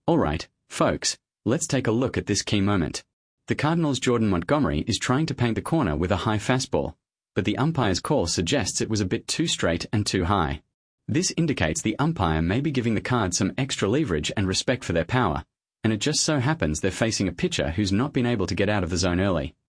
Alright, folks, let's take a look at this key moment. The Cardinals' Jordan Montgomery is trying to paint the corner with a high fastball, but the umpire's call suggests it was a bit too straight and too high. This indicates the umpire may be giving the Cards some extra leverage and respect for their power, and it just so happens they're facing a pitcher who's not been able to get out of the zone early.